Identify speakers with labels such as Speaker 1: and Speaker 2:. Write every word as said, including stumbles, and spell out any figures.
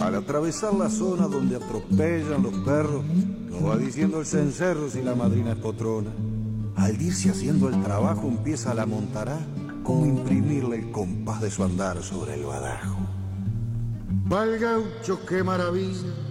Speaker 1: Al atravesar la zona donde atropellan los perros, no va diciendo el cencerro si la madrina es potrona. Al irse haciendo el trabajo empieza la montará, como imprimirle el compás de su andar sobre el badajo.
Speaker 2: Va el gaucho, qué maravilla,